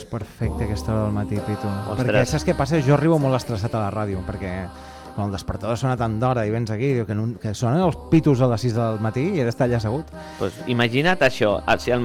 perfecte aquesta hora del matí, Pitu. Ostres. Perquè saps què passa? Jo arribo molt estressat a la ràdio, perquè quan el despertador sona tant d'hora i vens aquí, que sonen els pitos a les 6 del matí i he d'estar allà assegut. Pues imagina't això, si al